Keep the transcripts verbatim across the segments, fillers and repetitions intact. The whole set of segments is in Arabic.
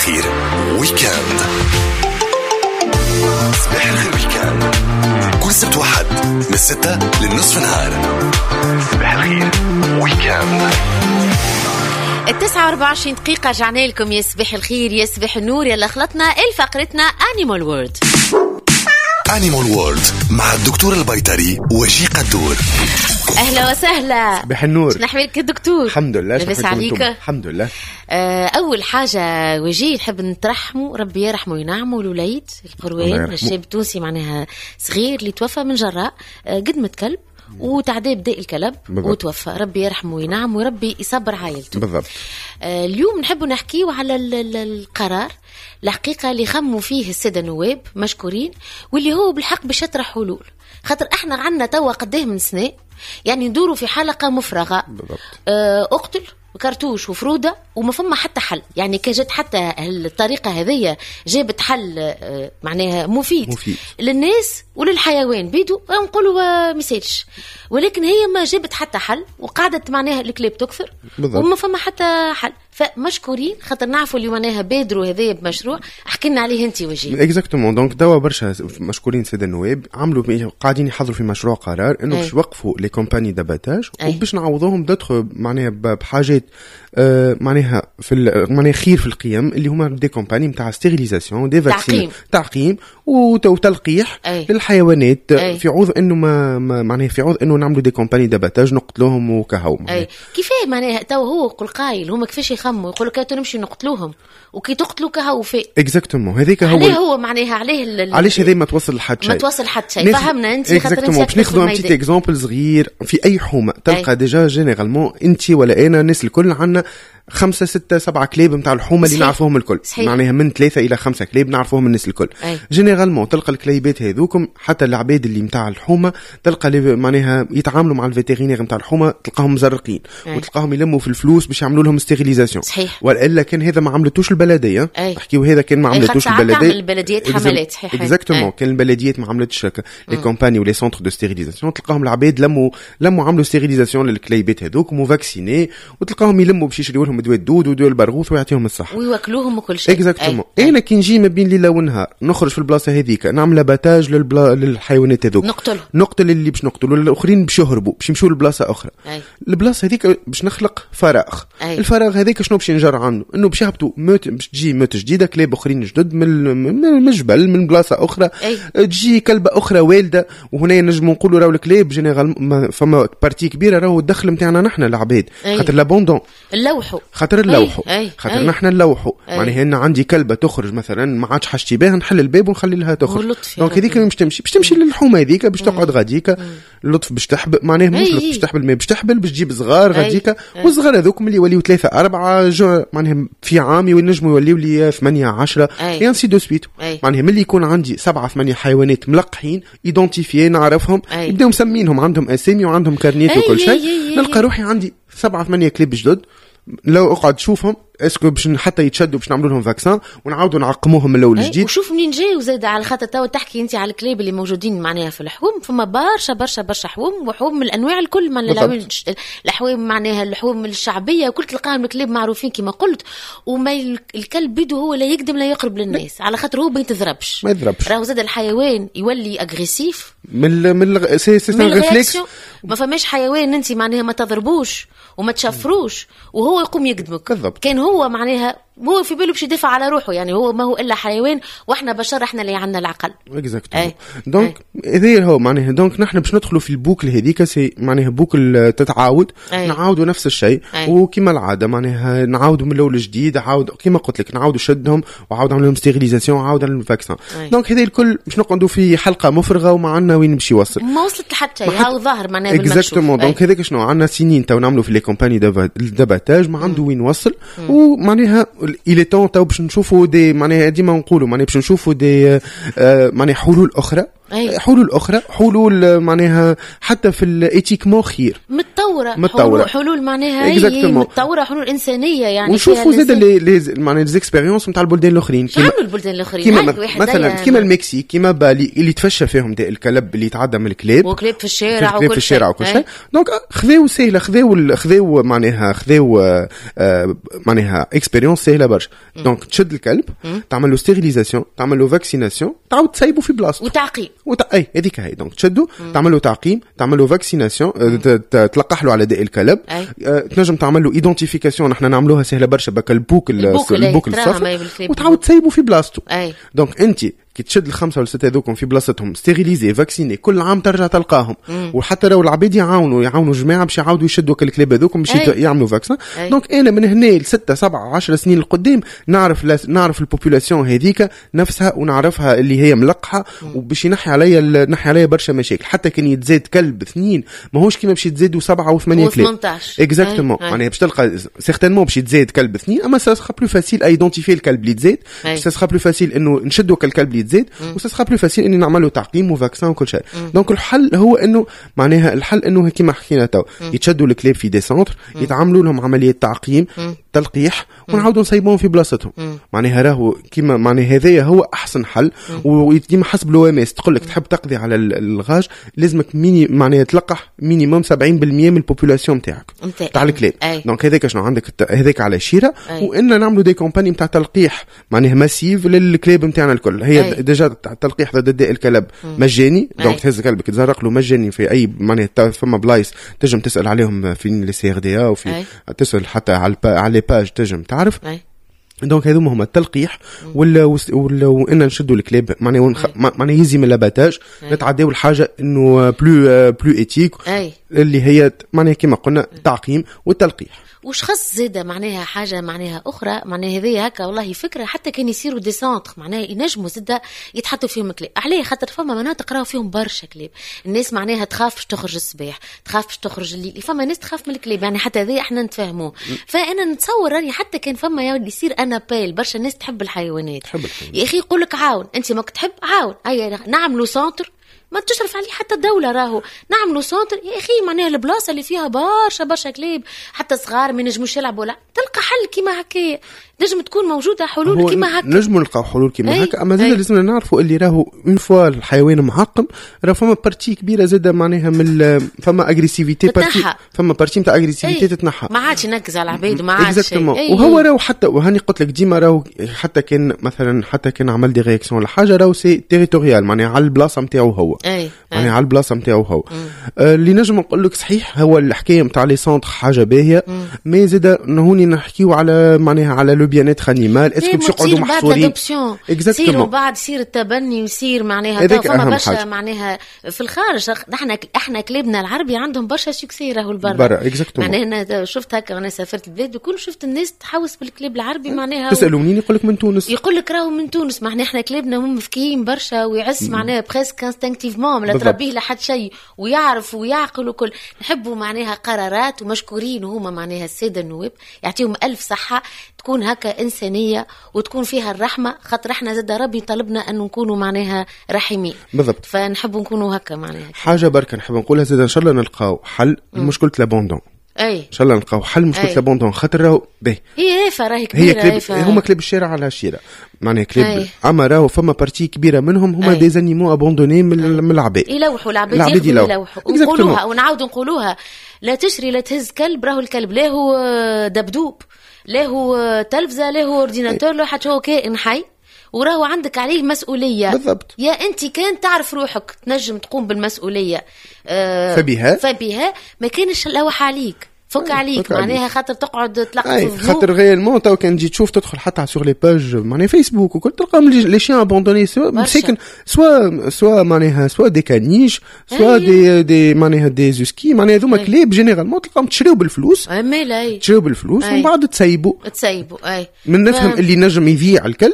الخير ويكاند. صباح الخير ويكاند كل سبت واحد من الستة للنصف نهار. صباح الخير ويكاند. التسعة واربعة وعشرين دقيقة جعنا لكم يصبح الخير يصبح النور. يلا خلطنا الفقرتنا Animal World. Animal World مع الدكتور البيطري وجي قدور. أهلا وسهلا. صباح النور. نحملك الدكتور. الحمد لله. لبس عليك. الحمد لله. آه أول حاجة وجي نحب نترحموا ربي يرحمه وينعمه الوليد القروان الشاب التونسي معناها صغير اللي توفى من جراء آه قدمة كلب وتعذيب داء الكلب وتوفى. ربي يرحمه وينعم وربي يصبر عائلته. بالضبط. آه اليوم نحب نحكيه على القرار الحقيقة اللي خموا فيه السادة النواب مشكورين واللي هو بالحق باش يطرح حلول. خاطر احنا عنا توا قديه من سنة يعني ندوروا في حلقة مفرغة. آه اقتل وكرتوش وفرودة وما فما حتى حل. يعني كجت حتى الطريقة هذه جابت حل آه معناها مفيد, مفيد للناس وللحيوان بيدو نقولوا مثالش، ولكن هي ما جابت حتى حل وقعدت معناها الكلاب تكثر وما فما حتى حل. فمشكورين خاطر نعرفوا اللي معناها بادروا هذايا بمشروع حكي لنا عليه انت وجيه. اكزاكتومون. دونك توا برشا مشكورين سيدة النواب عملوا قاعدين يحضروا في مشروع قرار انه باش يوقفوا لي كومباني داباتاج وباش نعوضوهم دتخ معناها بحاجات آه معناها في معناها خير في القيم اللي هما دي كومباني نتاع ستيريليزاسيون دي فاكسين تعقيم وتلقيح للحيوانات أي. في عوض انه ما معناها في عوض انه نعملوا دي كومباني داباتاج نقتلوهم وكهو. كيفاه معناها تو هو قل قايل هما كيفاش يخموا يقولوا كي نمشي نقتلوهم وكي تقتلوا كهو في اكزاكتومون. هذيك هو عليه هو معناها عليه علاش هذي ما توصل لحد شيء ما توصل حد شيء. فهمنا انت خاطر باش ناخذوا ان بيتي اكزامبل صغير في اي حومه تلقى ديجا جينيرالمون انت ولا انا الناس الكل عندنا خمسة ستة سبعة كلاب متاع الحومة اللي نعرفوهم الكل. صحيح. معناها من ثلاثة إلى خمسة كلاب نعرفوهم الناس الكل. جينيرالمون تلقى الكليبات هذوكم حتى العباد اللي متاع الحومة تلقى معناها يتعاملوا مع الفيترينير متاع الحومة تلقاهم مزرقين أي. وتلقاهم يلموا في الفلوس باش يعملوا لهم ستيريليزاسيون. وإلا كان هذا ما عملتوش البلدية. نحكيو هذا كان ما عملتوش البلدية. البلديات حملات. صحيح. اكزاكتومون. كان البلديات ما عملتش لي كومباني ولي سونتر دو ستيريليزاسيون تلقاهم العباد لموا لموا عملوا ستيريليزاسيون للكليبات هذوك وفاكسيني وتلقاهم يلموا باش يشريوا لهم دواء الدود ودواء البرغوث ويعطيهم الصحة ويوكلوهم وكل شيء. اكزاكتومون. انا كي نجي ما بين ليله ونهار نخرج في البلاصه هذيك نعمل باتاج للبلا... للحيوانات هذوك نقتل نقتل اللي باش نقتلوا الاخرين باش يهربوا باش يمشوا لبلاصه اخرى. أي. البلاصه هذيك باش نخلق فراغ. أي. الفراغ هذاك شنو باش ينجر عنه انه باش يهبطوا موت باش تجي موت جديده كلاب اخرين جدد من من الجبل من بلاصه اخرى. أي. تجي كلبه اخرى والده وهنا نجموا نقولوا راهو الكلاب جينيرال فما بارتي كبيره راهو الدخل نتاعنا نحن العباد. خاطر لابوندون اللوحو خاطر اللوحو خاطر نحن نلوحوا معناها ان عندي كلبه تخرج مثلا ما عادش حاجتي بها نحل الباب ونخلي لها تخرج. دونك هذيك مش تمشي باش تمشي للحومه هذيك باش تقعد غاديك اللطف باش تحبل معناها مش لطف باش تحبل ما باش تحبل باش تجيب صغار غاديك والصغار هذوك اللي يوليو ثلاثة أربعة معناها في عام ينجموا يوليو لي ثمانية عشرة اي انسي دو سويت. معناها ملي يكون عندي سبعة ثمانية حيوانات ملقحين ايدونتيفيي نعرفهم يبداو مسمينهم عندهم اسامي وعندهم كارنيت وكل شيء نلقى روحي عندي سبعة ثمانية كلاب جدد لو اقعد شوفهم اسكو باش حتى يتشدوا باش نعملوا لهم فاكسان ونعاودوا نعقموهم من الاول جديد. وشوف منين جاي وزاد على خاطر تو تحكي انت على الكلاب اللي موجودين معناها في الحوم فما برشا برشا برشا حوم وحوم من الانواع الكل من الحوم معناها الحوم الشعبيه وكل تلقاهم الكلاب معروفين كما قلت وما الكلب بيدو هو لا يقدم لا يقرب للناس على خاطر هو ما يتضربش ما يضربش راهو زاد الحيوان يولي اغريسيف من من سي سي ريفلكس. ما فماش حيوان انت معناها ما تضربوش وما تشفروش وهو يقوم يقدمك. بالضبط. كان هو معناها هو في باله باش يدافع على روحه يعني هو ما هو الا حيوان واحنا بشر احنا اللي عندنا العقل. اكزاكتومون. دونك هذا هو معناها دونك نحن باش ندخلوا في البوكل هذيك سي معناها بوكل تتعاود. أي. نعاودوا نفس الشيء وكما العاده معناها نعاودوا من الاول جديد عاود كما قلت لك نعاودوا شدهم وعاود نعمل لهم ستيريليزاسيون وعاود نعمل فاكسان. دونك هذا الكل باش نقعدوا في حلقه مفرغه وما عندنا وين نمشي يوصل ما وصلت لحتى هاو ظاهر معناها بالمكشوف. اكزاكتومون. دونك هذاك شنو عندنا سنين تو نعملوا في لي كومباني داباتاج ما عنده وين نوصل ومعناها إلي تون باش نشوفوا دي معناها ديما نقولوا معناها باش نشوفوا دي آه معناها حلول اخرى أي. حلول اخرى، حلول معناها حتى في الايتيكمون خير متطوره، متطوره حلول معناها هي متطوره، حلول انسانيه يعني. ونشوفوا زاد لي لي معناها ليزيكسبيريونس نتاع البلدان الاخرين كيما البلدان الاخرين كيما مثلا كيما المكسيك، كيما بالي اللي تفشى فيهم دي الكلب اللي يتعدى من الكلاب وكلاب في الشارع وكل في الشارع وكل شيء. دونك خذاو سهله، خذاو خذاو معناها خذاو آه معناها اكسبيريونس سهله برشا. دونك تشد الكلب، تعمل له ستيريليزاسيون، تعمل له فاكسيناسيون، تعاود تسيبه في بلاصته وتعقيم وت... اي هذيك هي. دونك تشدو، تعمل له تعقيم، تعمل له فاكسيناسيون، تلقح له على داء الكلب، أه تنجم تعمل له ايدنتيفيكاسيون، نحن نعملوها سهله برشا بك البوك البوك, البوك الصفر، وتعاود تسيبه في بلاصته. دونك انت كي تشد الخمسه ولا سته هذوكم في بلاصتهم ستيريليزي فاكسيني، كل عام ترجع تلقاهم. مم. وحتى لو العباد يعاونوا يعاونوا جماعه باش يعاودوا يشدوا الكلاب هذوكم باش يعملوا فاكسين. دونك انا من هنا لستة سبعة عشر سنين القدام نعرف نعرف البوبولاسيون هذيك نفسها، ونعرفها اللي هي ملقحه، وباش ينحي عليا نحي عليا برشا مشاكل. حتى كان يتزاد كلب اثنين ماهوش كيما باش يتزادوا سبعه وثمانيه كلاب اكزاكتومون. معناها باش تلقى سيغتينمون باش يتزاد كلب اثنين، اما سا سخا بلو فاسيل ايدونتيفي الكلب اللي تزاد، سا سخا بلو فاسيل انه نشدوا الكلب اللي تزاد، وسا بلو فاسيل اني نعملوا تعقيم وفاكسين وكل شيء. دونك الحل هو انه معناها الحل انه كيما حكينا تو يتشدوا الكلاب في دي سنتر، يتعاملوا لهم عمليه تعقيم تلقيح، ونعاودوا نصيبوهم في بلاصتهم. معناها راهو كيما معناها هذايا هو احسن حل. وديما حسب لو ام اس تقول لك تحب تقضي على الغاج لازمك ميني معناها تلقح مينيموم سبعين بالمية من البوبولاسيون تاعك تاع الكلاب. دونك هذاك شنو عندك هذاك على شيره، وان نعملوا دي كومباني نتاع تلقيح معناها ماسيف للكلاب نتاعنا الكل. هي ديجا تلقيح ضد داء الكلب مجاني. دونك تهز كلبك تزرق له مجاني في اي معناها فما بلايص تنجم تسال عليهم في لي سي ار دي وفي تسال حتى على على باج تنجم تعرف. دونك هذوما هما التلقيح ولا ولا وان نشدوا الكلاب معناها معناها يزي من اللاباتاج، نتعداو الحاجه انه بلو بلو ايتيك اللي هي معناها كما قلنا التعقيم والتلقيح. وش خص زاده معناها حاجه معناها اخرى معناها هذه هكا والله فكره، حتى كان يصيروا دي سونتر معناها ينجموا زاده يتحطوا فيهم كلاب. عليه خاطر فما مناطق راهو فيهم برشا كلاب، الناس معناها تخاف باش تخرج الصباح، تخاف باش تخرج الليل، فما ناس تخاف من الكلاب يعني حتى هذا احنا نتفاهموه. فانا نتصور راني حتى كان فما يولي يصير انا بال برشا الناس تحب الحيوانات، تحب الحيوانات. يا اخي يقول لك عاون انت ماك تحب عاون، هيا نعملوا سونتر ما تشرف عليه حتى الدولة، راهو نعملوا سونتر يا أخي معناها البلاصة اللي فيها برشا برشا كلاب حتى صغار ما ينجموش يلعبوا، لا تلقى حل كيما هكا، نجم تكون موجودة حلول كيما هكا، نجموا نلقاو حلول كيما هكا. أما زاد لازمنا نعرفوا اللي راهو اون فوا الحيوان معقم راه فما بارتي كبيرة زاد معناها من فما اغريسيفيتي بارتي، فما بارتي نتاع اغريسيفيتي تتنحى، ما عادش ينكز على العباد وما عادش وهو راهو حتى وهاني قلت لك ديما راهو حتى كان مثلا حتى كان عمل دي رياكسيون ولا حاجة راهو سي تيريتوريال معناها على البلاصة نتاعو هو، يعني على البلاصه نتاعو هو. آه اللي نجم نقول لك صحيح هو الحكايه نتاع لي سونتر حاجه باهيه، مي زاد هوني نحكيو على معناها على لو بيانيتر انيمال، اسكو باش يقعدوا محصورين يصير وبعد يصير التبني ويصير معناها فما برشا معناها في الخارج. احنا احنا كلابنا العربي عندهم برشا سكسي راهو البرا برا اكزاكتومون. معناها انا شفت هكا وانا سافرت البلاد وكل شفت الناس تحوس بالكلاب العربي معناها تسالوا منين يقول لك من تونس، يقول لك راهو من تونس. معناها احنا كلابنا هم مفكين برشا ويعس معناها بريسك انستينكتيفمون لا تربيه لحد شيء ويعرف ويعقل وكل. نحبوا معناها قرارات ومشكورين هما معناها الساده النواب يعطيهم الف صحه تكون هكا انسانيه وتكون فيها الرحمه، خاطر احنا زاد ربي طلبنا ان نكونوا معناها رحيمين بالضبط، فنحبوا نكونوا هكا معناها حاجه بركه نحب نقولها زاد ان شاء الله نلقاو حل لمشكله لابوندون. اي ان شاء الله نلقاو حل مشكله لابوندون، خاطر راهو باهي هي هيفا راهي كبيره، هي كلاب هما كلاب الشارع على الشارع معناها كلاب، اما راهو فما بارتي كبيره منهم هما دي زانيمو ابوندوني من العباد، يلوحوا العباد يلوحوا ونقولوها ونعاودوا نقولوها لا تشري لا تهز كلب، راهو الكلب لا هو دبدوب لا هو تلفزه لا هو اورديناتور لا حتى هو كائن حي وراهو عندك عليه مسؤوليه بالضبط. يا انت كان تعرف روحك تنجم تقوم بالمسؤوليه آه فبها فبها ما كانش لوح عليك فك عليك معناها خاطر تقعد تلقى في خاطر غيالمون تو كان تجي تشوف تدخل حتى سور لي باج معناها فيسبوك وكل تلقى لي شيان ابوندوني سوا مساكن سوا سوا معناها سوا دي كانيش سوا دي دي معناها دي زوسكي معناها هذوما كلاب جينيرالمون تلقاهم تشريو بالفلوس مالاي تشريو بالفلوس ومن بعد تسيبوا تسيبوا اي من نفهم اللي نجم يذيع الكلب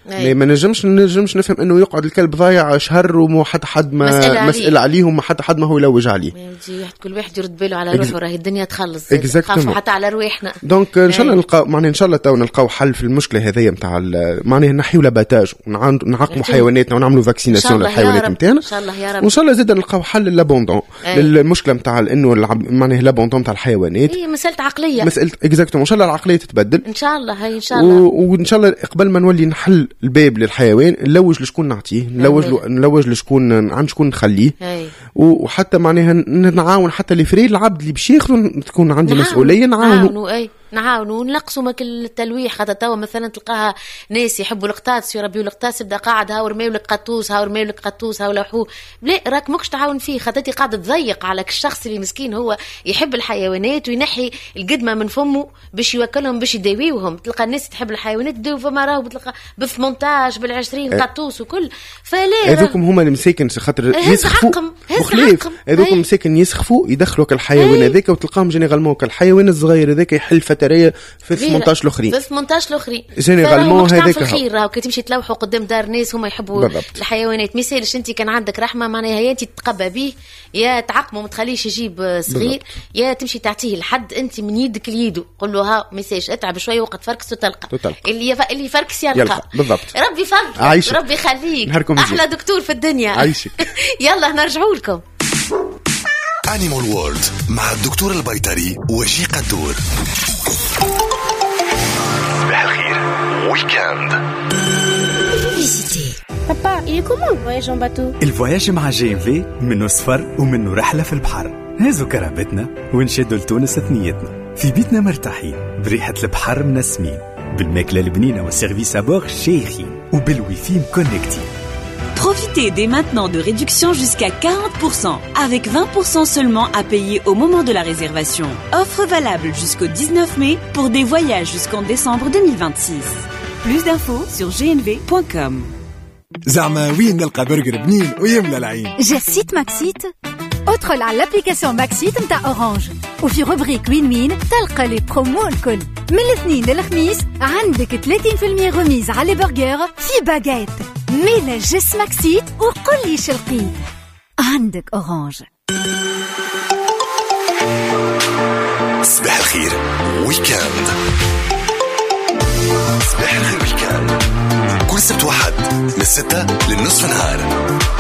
ما نجمش نجمش نفهم انه يقعد الكلب ضايع شهر وما حتى حد ما مسألة, مسألة عليه وما حتى حد ما هو يلوج عليه. كل واحد يرد باله على روحه راهي الدنيا تخلص خافوا حتى على رواحنا. دونك ان شاء الله نلقاو معناها ان شاء الله تو نلقاو حل في المشكله هذيا نتاع معناها نحيو لاباتاج ونعقموا حيواناتنا ونعملوا فاكسيناسيون للحيوانات نتاعنا ان شاء الله يا رب. وان شاء الله زيد نلقاو حل للابوندون للمشكله نتاع انه معناها لابوندون نتاع الحيوانات هي مساله عقليه مساله اكزاكتومون. ان شاء الله العقليه تتبدل ان شاء الله. هاي ان شاء الله وان شاء الله قبل ما نولي نحل الباب للحيوان نلوج لشكون نعطيه نلوج نلوج لشكون عن شكون نخليه وحتى معناها نعاون حتى اللي فري العبد اللي باش ياخذوا تكون عندي نعاون. مسؤوليه نعاونوا اي نعاونوا ونقصوا ماك التلويح. خاطر توا مثلا تلقاها ناس يحبوا القطاس يربيوا القطاس يبدا قاعد هاو رميو لك قطوس هاو رميو لك قطوس هاو لوحوه. لا راك ماكش تعاون فيه خاطر قاعد تضيق على الشخص اللي مسكين هو يحب الحيوانات وينحي القدمه من فمه باش يوكلهم باش يداويوهم. تلقى الناس تحب الحيوانات تداوي فما راهو بتلقى بالثمنتاج بالعشرين قطوس وكل. فلا هذوكم هما المساكن خاطر يسخفوا مخليف هذوكم مساكن يسخفوا يدخلوا الحيوان هذاك وتلقاهم جينيرالمون كالحيوان الصغير هذاك يحل فتريه في ثمانية الاخرين في ثمانية الاخرين جينيرالمون هذاك في الخير راهو كي تمشي تلوحوا قدام دار ناس هما يحبوا بالضبط. الحيوانات مثالش انت كان عندك رحمه معناها يا انت تتقبى به يا تعقمه ما تخليش يجيب صغير بالضبط. يا تمشي تعطيه لحد انت من يدك ليدو قول له ها مساج اتعب شويه وقت فركس وتلقى اللي يف... اللي فركس يلقى, يلقى. بالضبط. ربي يفضلك ربي يخليك احلى دكتور في الدنيا عايشك. يلا نرجعوا لكم أنيمال وورلد مع الدكتور البيطري وشي قدور. صباح الخير ويكاند. Papa, il est comment le voyage en bateau? الفواياج مع جي ام في منه سفر ومنه رحلة في البحر. هازو كرهبتنا ونشدوا لتونس ثنيتنا في بيتنا مرتاحين بريحة البحر منسمين بالماكلة البنينة والسيرفيس أبور شيخين وبالويفي مكونكتين. Profitez dès maintenant de réductions jusqu'à quarante pour cent, avec vingt pour cent seulement à payer au moment de la réservation. Offre valable jusqu'au dix-neuf mai pour des voyages jusqu'en décembre deux mille vingt-six. Plus d'infos sur g n v point com. زعما وين نلقى برجر بنين ويملى العين؟ جسيت ماكسيت. ادخل على الابليكاسيون ماكسيت نتاع اورانج وفي روبريك وين وين تلقى لي برومو الكل. من الاثنين للخميس عندك ثلاثين بالمئة غميز على برجر في باجيت. ميلا جس ماكسيت وقل لي شلقيت عندك اورانج. صباح الخير ويكاند. صباح الخير ويكاند كل سبت واحد من الستة للنصف نهار